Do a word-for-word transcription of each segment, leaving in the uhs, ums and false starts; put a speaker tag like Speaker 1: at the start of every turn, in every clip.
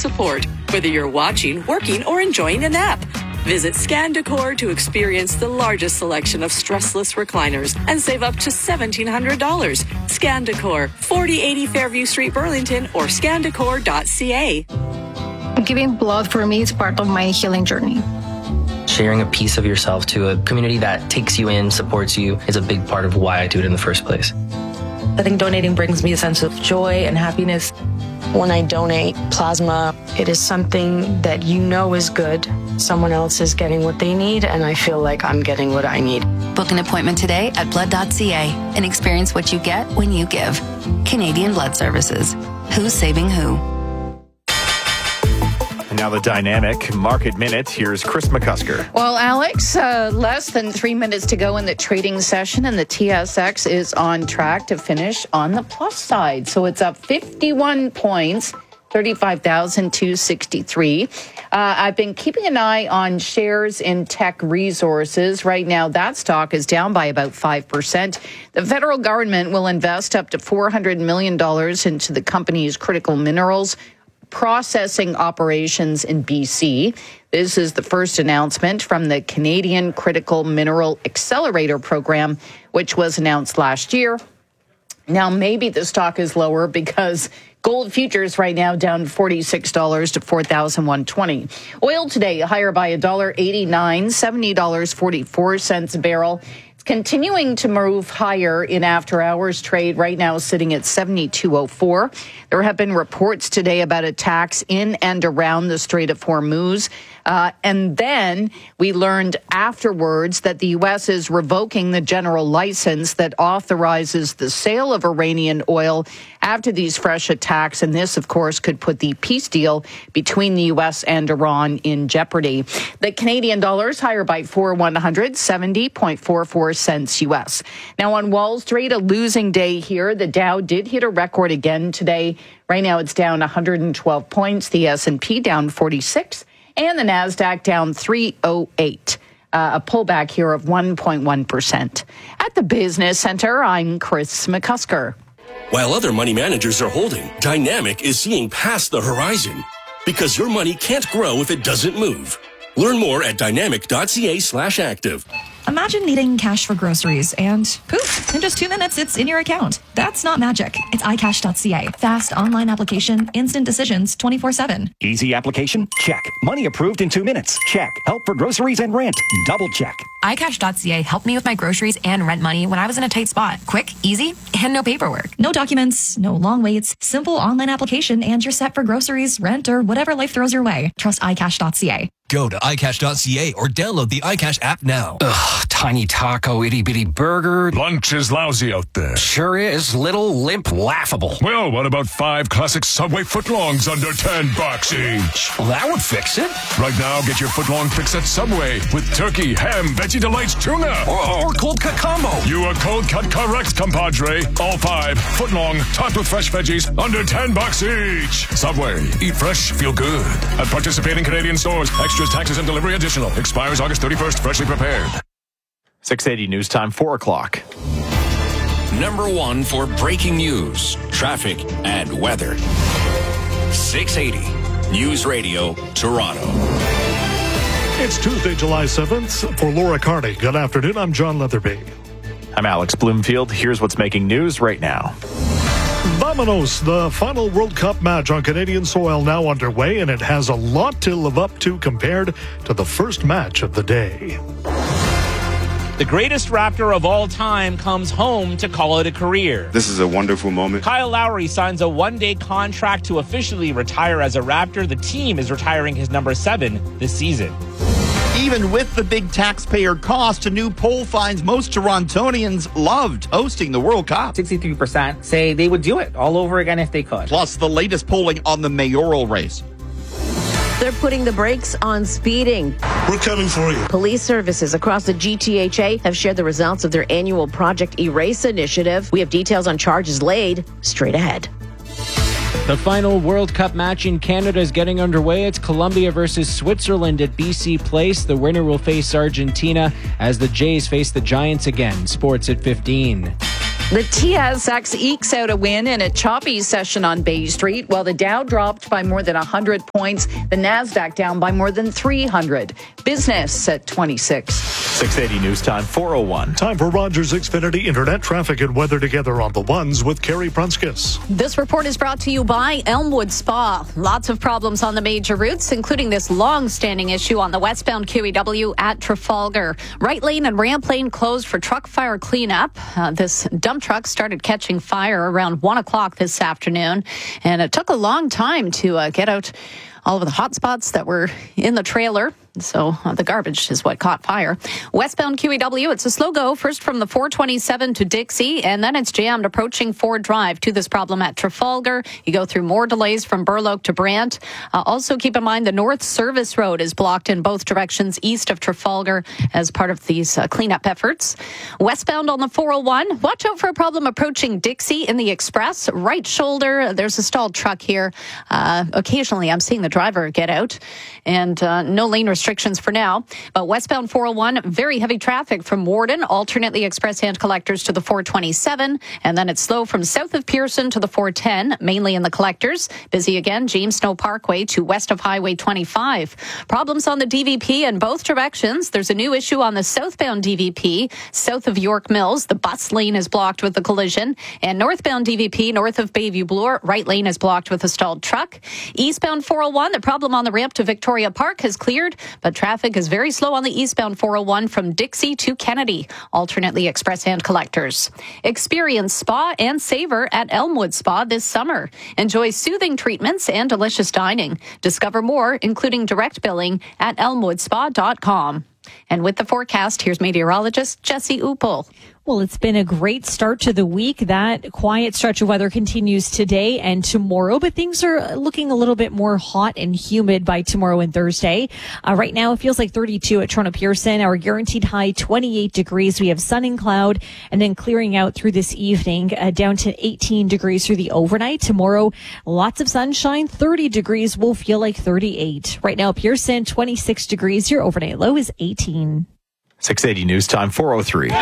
Speaker 1: support, whether you're watching, working, or enjoying a nap. Visit Scan Decor to experience the largest selection of stressless recliners and save up to seventeen hundred dollars. Scan Decor, forty eighty Fairview Street, Burlington, or scan decor dot c a.
Speaker 2: Giving blood for me is part of my healing journey.
Speaker 3: Sharing a piece of yourself to a community that takes you in, supports you, is a big part of why I do it in the first place.
Speaker 4: I think donating brings me a sense of joy and happiness.
Speaker 5: When I donate plasma, it is something that you know is good. Someone else is getting what they need, and I feel like I'm getting what I need.
Speaker 6: Book an appointment today at blood dot c a and experience what you get when you give. Canadian Blood Services. Who's saving who?
Speaker 7: And now the dynamic market minute. Here's Chris McCusker.
Speaker 8: Well, Alex, uh, less than three minutes to go in the trading session, and the T S X is on track to finish on the plus side. So it's up fifty-one points, thirty-five thousand two hundred sixty-three. Uh, I've been keeping an eye on shares in Teck Resources. Right now, that stock is down by about five percent. The federal government will invest up to four hundred million dollars into the company's critical minerals processing operations in B C. This is the first announcement from the Canadian Critical Mineral Accelerator Program, which was announced last year. Now, maybe the stock is lower because gold futures right now down forty-six dollars to four thousand one hundred twenty. Oil today higher by one dollar eighty-nine, seventy dollars and forty-four cents a barrel. It's continuing to move higher in after-hours trade, right now sitting at seventy-two oh four. There have been reports today about attacks in and around the Strait of Hormuz. Uh, and then we learned afterwards that the U S is revoking the general license that authorizes the sale of Iranian oil after these fresh attacks. And this, of course, could put the peace deal between the U S and Iran in jeopardy. The Canadian dollar is higher by four one hundred, seventy point four four cents U S. Now on Wall Street, a losing day here. The Dow did hit a record again today. Right now it's down one hundred twelve points. The S and P down forty-six. And the NASDAQ down three oh eight, uh, a pullback here of one point one percent. At the Business Center, I'm Chris McCusker.
Speaker 9: While other money managers are holding, Dynamic is seeing past the horizon. Because your money can't grow if it doesn't move. Learn more at dynamic dot c a slash active.
Speaker 10: Imagine needing cash for groceries and poof, in just two minutes, it's in your account. That's not magic. It's i cash dot c a. Fast online application, instant decisions, twenty-four seven.
Speaker 11: Easy application? Check. Money approved in two minutes? Check. Help for groceries and rent? Double check.
Speaker 12: i cash dot c a helped me with my groceries and rent money when I was in a tight spot. Quick, easy, and no paperwork.
Speaker 10: No documents, no long waits, simple online application, and you're set for groceries, rent, or whatever life throws your way. Trust i cash dot c a.
Speaker 13: Go to i cash dot c a or download the iCash app now.
Speaker 14: Ugh, tiny taco, itty bitty burger.
Speaker 15: Lunch is lousy out there.
Speaker 14: Sure is. Little, limp, laughable.
Speaker 15: Well, what about five classic Subway footlongs under ten bucks each?
Speaker 14: Well, that would fix it.
Speaker 15: Right now, get your footlong fix at Subway with turkey, ham, veggie delights, tuna.
Speaker 14: Or, or cold cut combo.
Speaker 15: You are cold cut correct, compadre. All five footlong topped with fresh veggies under ten bucks each. Subway. Eat fresh, feel good. At participating Canadian stores, extras, taxes, and delivery additional. Expires August thirty-first. Freshly prepared.
Speaker 7: six eighty news time, four o'clock.
Speaker 16: Number one for breaking news, traffic, and weather. six eighty News Radio, Toronto.
Speaker 17: It's Tuesday, July seventh. For Laura Carney, good afternoon. I'm John Leatherby.
Speaker 7: I'm Alex Bloomfield. Here's what's making news right now.
Speaker 17: Vamonos, the final World Cup match on Canadian soil now underway, and it has a lot to live up to compared to the first match of the day.
Speaker 18: The greatest Raptor of all time comes home to call it a career.
Speaker 19: This is a wonderful moment.
Speaker 18: Kyle Lowry signs a one-day contract to officially retire as a Raptor. The team is retiring his number seven this season.
Speaker 20: Even with the big taxpayer cost, a new poll finds most Torontonians loved hosting the World Cup.
Speaker 21: sixty-three percent say they would do it all over again if they could.
Speaker 20: Plus, the latest polling on the mayoral race.
Speaker 22: They're putting the brakes on speeding.
Speaker 23: We're coming for you.
Speaker 22: Police services across the G T H A have shared the results of their annual Project Erase initiative. We have details on charges laid straight ahead.
Speaker 24: The final World Cup match in Canada is getting underway. It's Colombia versus Switzerland at B C Place. The winner will face Argentina as the Jays face the Giants again. Sports at fifteen.
Speaker 8: The T S X ekes out a win in a choppy session on Bay Street, while the Dow dropped by more than one hundred points, the NASDAQ down by more than three hundred. Business at twenty-six.
Speaker 7: six eighty News Time, four oh one.
Speaker 17: Time for Rogers Xfinity Internet traffic and weather together on the ones with Carrie Prunskis.
Speaker 1: This report is brought to you by Elmwood Spa. Lots of problems on the major routes, including this long-standing issue on the westbound Q E W at Trafalgar. Right lane and ramp lane closed for truck fire cleanup. Uh, this dump truck started catching fire around one o'clock this afternoon, and it took a long time to uh, get out all of the hot spots that were in the trailer. So uh, the garbage is what caught fire. Westbound Q E W, it's a slow go. First from the four twenty-seven to Dixie, and then it's jammed approaching Ford Drive to this problem at Trafalgar. You go through more delays from Burloak to Brant. Uh, also keep in mind the North Service Road is blocked in both directions east of Trafalgar as part of these uh, cleanup efforts. Westbound on the four oh one, watch out for a problem approaching Dixie in the Express. Right shoulder, there's a stalled truck here. Uh, occasionally I'm seeing the driver get out, and uh, no lane restrictions restrictions for now. But westbound four oh one, very heavy traffic from Warden, alternately express hand collectors to the four twenty-seven, and then it's slow from south of Pearson to the four ten, mainly in the collectors. Busy again, James Snow Parkway to west of Highway twenty-five. Problems on the D V P in both directions. There's a new issue on the southbound D V P, south of York Mills. The bus lane is blocked with the collision. And northbound D V P, north of Bayview Bloor, right lane is blocked with a stalled truck. Eastbound four oh one, the problem on the ramp to Victoria Park has cleared, but traffic is very slow on the eastbound four oh one from Dixie to Kennedy, alternately express hand collectors. Experience spa and savor at Elmwood Spa this summer. Enjoy soothing treatments and delicious dining. Discover more, including direct billing, at elmwood spa dot com. And with the forecast, here's meteorologist Jesse Upel.
Speaker 2: Well, it's been a great start to the week. That quiet stretch of weather continues today and tomorrow, but things are looking a little bit more hot and humid by tomorrow and Thursday. Uh, right now, it feels like thirty-two at Toronto Pearson. Our guaranteed high, twenty-eight degrees. We have sun and cloud, and then clearing out through this evening, uh, down to eighteen degrees through the overnight. Tomorrow, lots of sunshine, thirty degrees. Will feel like thirty-eight. Right now, Pearson, twenty-six degrees. Your overnight low is eighteen.
Speaker 7: six eighty News Time, four oh three.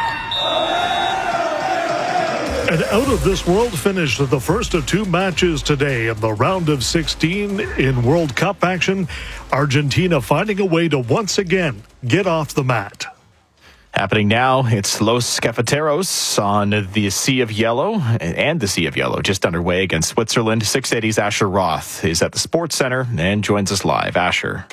Speaker 17: An out-of-this-world finish to the first of two matches today in the round of sixteen in World Cup action. Argentina finding a way to once again get off the mat.
Speaker 7: Happening now, it's Los Cafeteros on the Sea of Yellow, and the Sea of Yellow just underway against Switzerland. six eighty's Asher Roth is at the Sports Center and joins us live. Asher.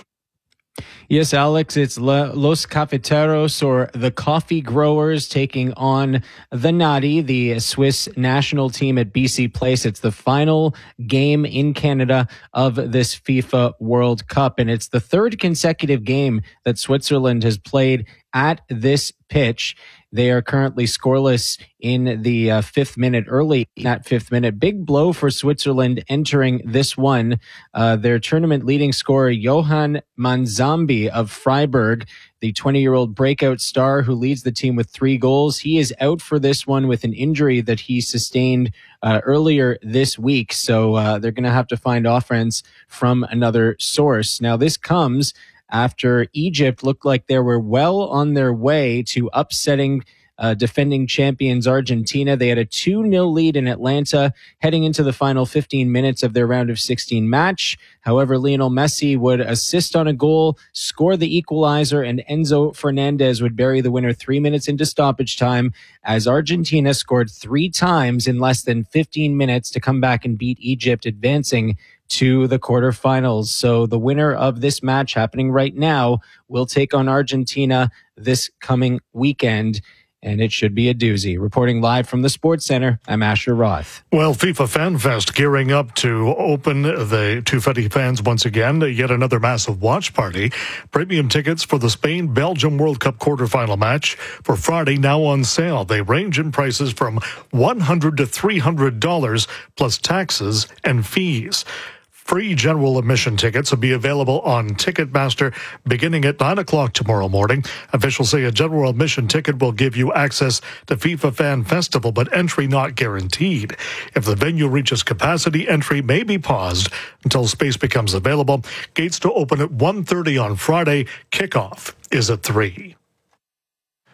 Speaker 24: Yes, Alex, it's Los Cafeteros, or the Coffee Growers, taking on the Nadi, the Swiss national team at B C Place. It's the final game in Canada of this FIFA World Cup, and it's the third consecutive game that Switzerland has played at this pitch. They are currently scoreless in the uh, fifth minute, early in that fifth minute. Big blow for Switzerland entering this one. Uh, their tournament leading scorer, Johan Manzambi of Freiburg, the twenty-year-old breakout star who leads the team with three goals. He is out for this one with an injury that he sustained uh, earlier this week. So uh, they're going to have to find offense from another source. Now, this comes after Egypt looked like they were well on their way to upsetting uh, defending champions Argentina. They had a two nil lead in Atlanta heading into the final fifteen minutes of their round of sixteen match. However, Lionel Messi would assist on a goal, score the equalizer, and Enzo Fernandez would bury the winner three minutes into stoppage time as Argentina scored three times in less than fifteen minutes to come back and beat Egypt, advancing to the quarterfinals. So the winner of this match happening right now will take on Argentina this coming weekend, and it should be a doozy. Reporting live from the Sports Center, I'm Asher Roth.
Speaker 17: Well, FIFA Fan Fest gearing up to open the to Fetty fans once again. Yet another massive watch party. Premium tickets for the Spain-Belgium World Cup quarterfinal match for Friday now on sale. They range in prices from one hundred dollars to three hundred dollars plus taxes and fees. Free general admission tickets will be available on Ticketmaster beginning at nine o'clock tomorrow morning. Officials say a general admission ticket will give you access to FIFA Fan Festival, but entry not guaranteed. If the venue reaches capacity, entry may be paused until space becomes available. Gates to open at one thirty on Friday. Kickoff is at three.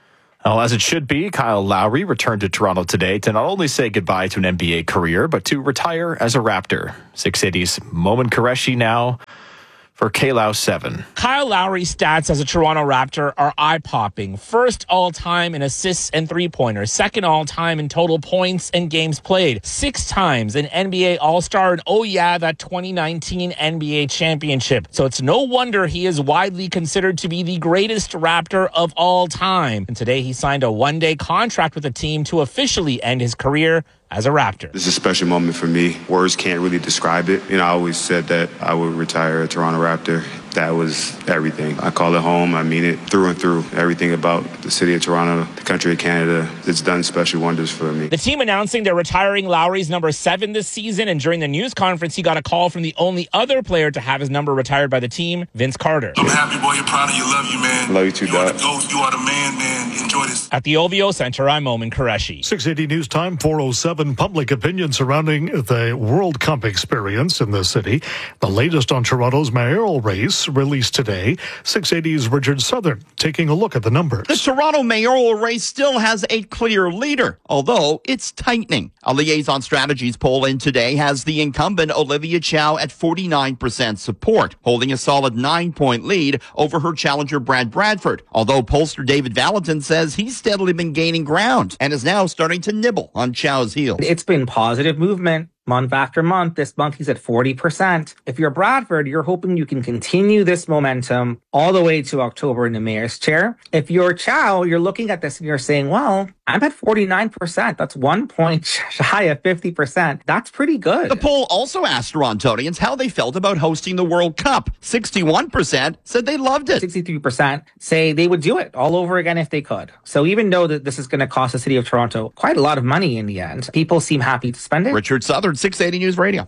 Speaker 7: Well, as it should be, Kyle Lowry returned to Toronto today to not only say goodbye to an N B A career, but to retire as a Raptor. six eighty's Momin Qureshi now for K L O W seven.
Speaker 18: Kyle Lowry's stats as a Toronto Raptor are eye-popping. First all-time in assists and three-pointers. Second all-time in total points and games played. Six times an N B A All-Star. And oh yeah, that twenty nineteen N B A championship. So it's no wonder he is widely considered to be the greatest Raptor of all time. And today he signed a one-day contract with the team to officially end his career as a Raptor.
Speaker 3: This is a special moment for me. Words can't really describe it. You know, I always said that I would retire a Toronto Raptor. That was everything. I call it home. I mean it through and through. Everything about the city of Toronto, the country of Canada, it's done special wonders for me.
Speaker 18: The team announcing they're retiring Lowry's number seven this season, and during the news conference, he got a call from the only other player to have his number retired by the team, Vince Carter.
Speaker 4: I'm happy, boy. You're proud of you. Love you, man.
Speaker 3: Love you too,
Speaker 4: You are
Speaker 3: Doc.
Speaker 4: the GOAT. You are the man, man. Enjoy this.
Speaker 18: At the O V O Center, I'm Momin Qureshi.
Speaker 17: six eighty News Time, four oh seven. Public opinion surrounding the World Cup experience in the city. The latest on Toronto's mayoral race released today. six eighty's Richard Southern taking a look at the numbers.
Speaker 20: The Toronto mayoral race still has a clear leader, although it's tightening. A Liaison Strategies poll in today has the incumbent Olivia Chow at forty-nine percent support, holding a solid nine-point lead over her challenger Brad Bradford. Although pollster David Valentin says he's steadily been gaining ground and is now starting to nibble on Chow's heels.
Speaker 21: It's been positive movement. Month after month, this month he's at forty percent. If you're Bradford, you're hoping you can continue this momentum all the way to October in the mayor's chair. If you're Chow, you're looking at this and you're saying, well, I'm at forty-nine percent. That's one point shy of fifty percent. That's pretty good.
Speaker 20: The poll also asked Torontonians how they felt about hosting the World Cup. sixty-one percent said they loved it.
Speaker 21: sixty-three percent say they would do it all over again if they could. So even though that this is going to cost the city of Toronto quite a lot of money in the end, people seem happy to spend it.
Speaker 20: Richard Southern, six eighty News Radio.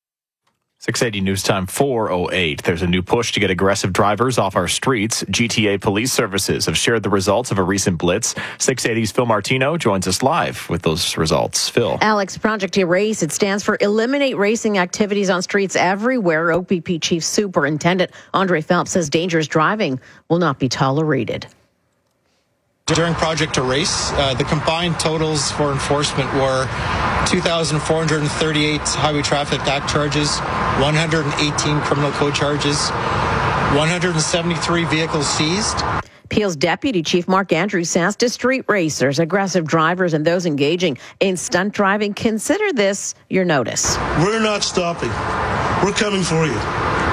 Speaker 7: six eighty News Time four oh eight. There's a new push to get aggressive drivers off our streets. G T A Police Services have shared the results of a recent blitz. six eighty's Phil Martino joins us live with those results. Phil.
Speaker 22: Alex, Project Erase, it stands for Eliminate Racing Activities on Streets Everywhere. O P P Chief Superintendent Andre Phelps says dangerous driving will not be tolerated.
Speaker 19: During Project Erase, uh, the combined totals for enforcement were two thousand four hundred thirty-eight Highway Traffic Act charges, one hundred eighteen criminal code charges, one hundred seventy-three vehicles seized.
Speaker 22: Peel's Deputy Chief Mark Andrews says to street racers, aggressive drivers, and those engaging in stunt driving, consider this your notice.
Speaker 23: We're not stopping. We're coming for you.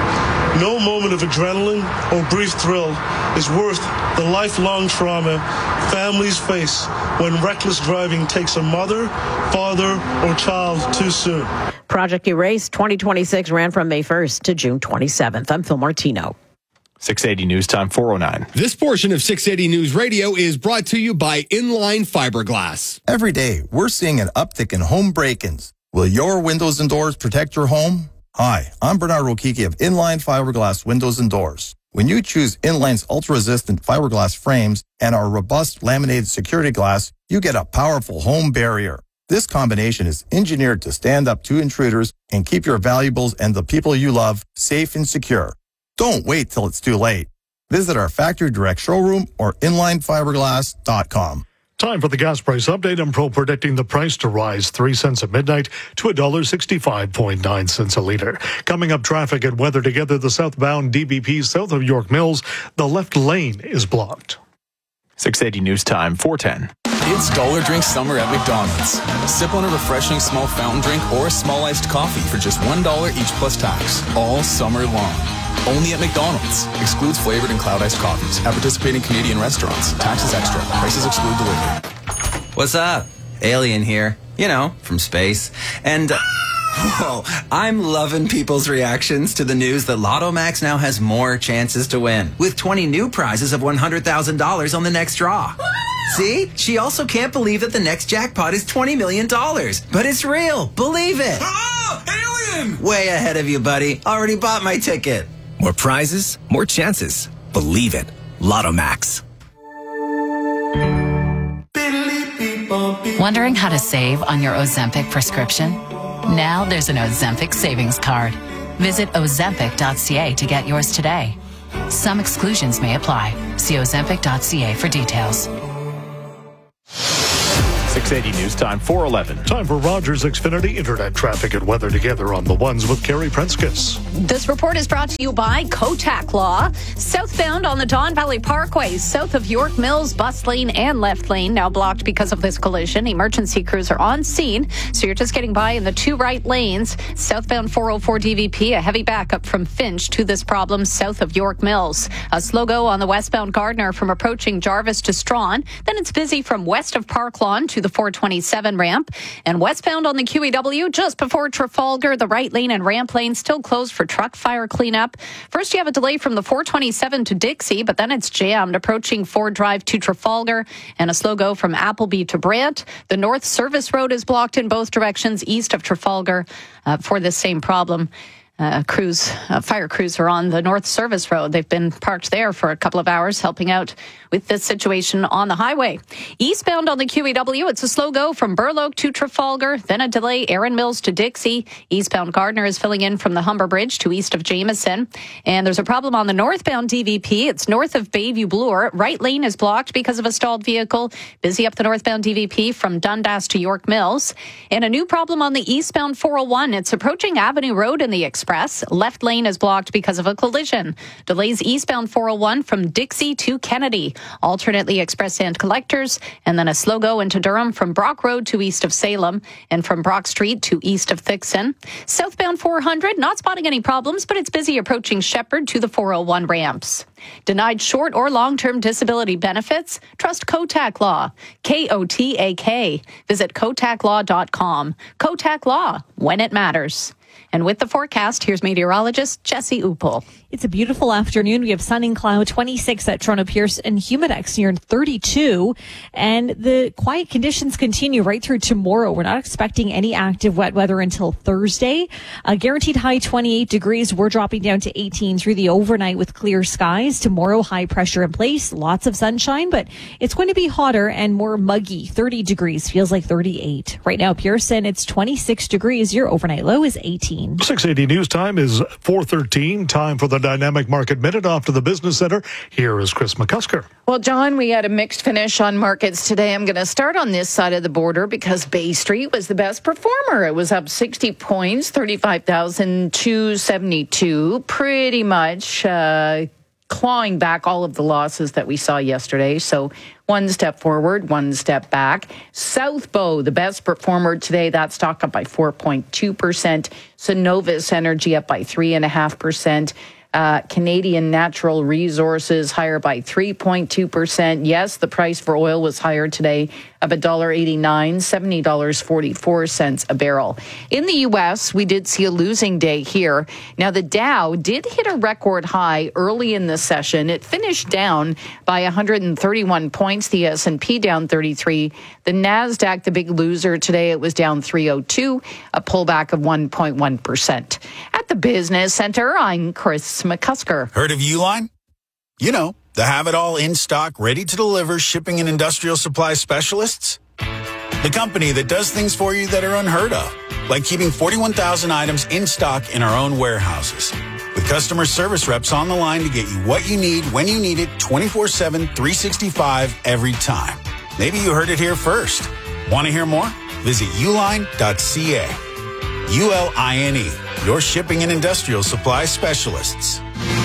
Speaker 23: No moment of adrenaline or brief thrill is worth the lifelong trauma families face when reckless driving takes a mother, father, or child too soon.
Speaker 22: Project Erase twenty twenty-six ran from May first to June twenty-seventh. I'm Phil Martino.
Speaker 7: six eighty News Time four oh nine.
Speaker 25: This portion of six eighty News Radio is brought to you by Inline Fiberglass.
Speaker 26: Every day, we're seeing an uptick in home break-ins. Will your windows and doors protect your home? Hi, I'm Bernard Rokiki of Inline Fiberglass Windows and Doors. When you choose Inline's ultra-resistant fiberglass frames and our robust laminated security glass, you get a powerful home barrier. This combination is engineered to stand up to intruders and keep your valuables and the people you love safe and secure. Don't wait till it's too late. Visit our factory direct showroom or inline fiberglass dot com.
Speaker 17: Time for the gas price update. I'm Pro predicting the price to rise three cents at midnight to one dollar sixty-five point nine cents a litre. Coming up, traffic and weather together. The southbound D B P south of York Mills, the left lane is blocked.
Speaker 7: six eighty News Time four ten.
Speaker 27: It's Dollar Drink Summer at McDonald's. Sip on a refreshing small fountain drink or a small iced coffee for just one dollar each plus tax, all summer long. Only at McDonald's. Excludes flavored and cloud iced coffees. At participating Canadian restaurants. Taxes extra. Prices exclude delivery.
Speaker 28: What's up? Alien here. You know, from space. And, uh, whoa, I'm loving people's reactions to the news that Lotto Max now has more chances to win. With twenty new prizes of one hundred thousand dollars on the next draw. See? She also can't believe that the next jackpot is twenty million dollars. But it's real. Believe it.
Speaker 13: Ah, alien!
Speaker 28: Way ahead of you, buddy. Already bought my ticket.
Speaker 13: More prizes, more chances. Believe it. Lotto Max.
Speaker 29: Wondering how to save on your Ozempic prescription? Now there's an Ozempic savings card. Visit ozempic dot c a to get yours today. Some exclusions may apply. See ozempic dot c a for details.
Speaker 7: six eighty News Time, four eleven.
Speaker 17: Time for Rogers Xfinity Internet traffic and weather together on the ones with Carrie Prenskus.
Speaker 1: This report is brought to you by Kotak Law. Southbound on the Don Valley Parkway, south of York Mills, bus lane and left lane now blocked because of this collision. Emergency crews are on scene, so you're just getting by in the two right lanes. Southbound four oh four D V P, a heavy backup from Finch to this problem south of York Mills. A slow go on the westbound Gardner from approaching Jarvis to Strawn. Then it's busy from west of Park Lawn to the four twenty-seven ramp. And westbound on the Q E W just before Trafalgar, the right lane and ramp lane still closed for truck fire cleanup. First, you have a delay from the four twenty-seven to Dixie, but then it's jammed approaching Ford Drive to Trafalgar, and a slow go from Appleby to Brant. The North Service Road is blocked in both directions east of Trafalgar uh, for this same problem. Uh, crews, uh, fire crews are on the North Service Road. They've been parked there for a couple of hours helping out with this situation on the highway. Eastbound on the Q E W, it's a slow go from Burloak to Trafalgar, then a delay Erin Mills to Dixie. Eastbound Gardner is filling in from the Humber Bridge to east of Jameson. And there's a problem on the northbound D V P. It's north of Bayview Bloor. Right lane is blocked because of a stalled vehicle. Busy up the northbound D V P from Dundas to York Mills. And a new problem on the eastbound four oh one. It's approaching Avenue Road in the Express. Left lane is blocked because of a collision. Delays eastbound four oh one from Dixie to Kennedy. Alternately express and collectors, and then a slow go into Durham from Brock Road to east of Salem and from Brock Street to east of Thixon. Southbound four hundred, not spotting any problems, but it's busy approaching Shepherd to the four oh one ramps. Denied short or long-term disability benefits? Trust Kotak Law. K O T A K. Visit kotak law dot com. Kotak Law, when it matters. And with the forecast, here's meteorologist Jesse Upel.
Speaker 2: It's a beautiful afternoon. We have sun and cloud, twenty-six at Toronto Pierce, and Humidex near thirty-two. And the quiet conditions continue right through tomorrow. We're not expecting any active wet weather until Thursday. A guaranteed high twenty-eight degrees. We're dropping down to eighteen through the overnight with clear skies. Tomorrow, high pressure in place, lots of sunshine, but it's going to be hotter and more muggy. thirty degrees, feels like thirty-eight. Right now, Pearson, it's twenty-six degrees. Your overnight low is eighteen.
Speaker 17: six eighty News Time is four thirteen. Time for the Dynamic Market Minute off to the Business Center. Here is Chris McCusker.
Speaker 8: Well, John, we had a mixed finish on markets today. I'm going to start on this side of the border because Bay Street was the best performer. It was up sixty points, thirty-five thousand two hundred seventy-two. Pretty much uh, clawing back all of the losses that we saw yesterday. So one step forward, one step back. South Bow, the best performer today. That stock up by four point two percent. Cenovus Energy up by three point five percent. Uh, Canadian Natural Resources higher by three point two percent. Yes, the price for oil was higher today of one dollar eighty-nine, seventy dollars and forty-four cents a barrel. In the U S, we did see a losing day here. Now, the Dow did hit a record high early in the session. It finished down by one hundred thirty-one points. The S and P down thirty-three. The NASDAQ, the big loser today, it was down three oh two, a pullback of one point one percent. At the Business Center, I'm Chris McCusker.
Speaker 5: Heard of Uline? You know, the have-it-all in-stock, ready-to-deliver shipping and industrial supply specialists. The company that does things for you that are unheard of, like keeping forty-one thousand items in stock in our own warehouses. With customer service reps on the line to get you what you need, when you need it, twenty-four seven, three sixty-five, every time. Maybe you heard it here first. Want to hear more? Visit uline dot c a. U L I N E, your shipping and industrial supply specialists.